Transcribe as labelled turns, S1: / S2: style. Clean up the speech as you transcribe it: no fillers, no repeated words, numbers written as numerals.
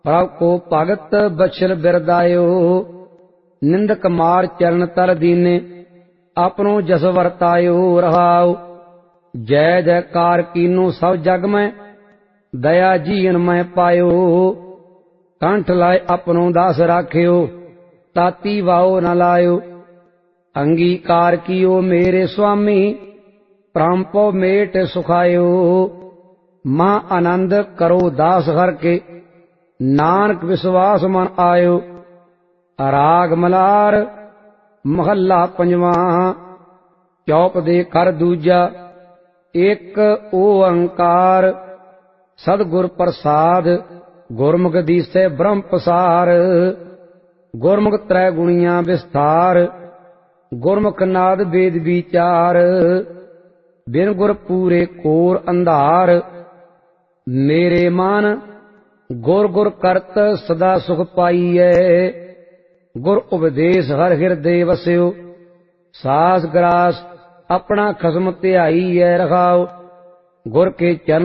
S1: ਪ੍ਰਭ ਕੋ ਭਗਤ ਬਛਲ ਬਿਰਦਾਇਓ। ਨਿੰਦਕ ਮਾਰ ਚਰਨ ਤਲ ਦੀਨੇ ਆਪਣੋ ਜਸ ਵਰਤਾਇਓ। ਰਹਾਉ ਜੈ ਜੈਕਾਰ कीनो सब जग में दया जीवन में पायो। कंठ लाए अपनो दास राख्यो ताती वाओ न लायो। अंगीकार कियो मेरे स्वामी प्राण पो मेट सुखायो। मां आनंद करो दास हर के नानक विश्वास मन आयो। राग मलार महला पंजवा चौप दे कर दूजा। एक ओंकार सदगुर प्रसाद गुरमुख दीसै ब्रह्म पसार। गुरमुख त्रै गुणियां विस्तार गुरमुख नाद वेद विचार। बिन गुर पूरे कोर अंधार मेरे मन गुर गुर करत सदा सुख पाईऐ। गुर उपदेश हर हृदय वस्यो सास ग्रास अपना खसम ध्याई है। रखाओ गुर के चरण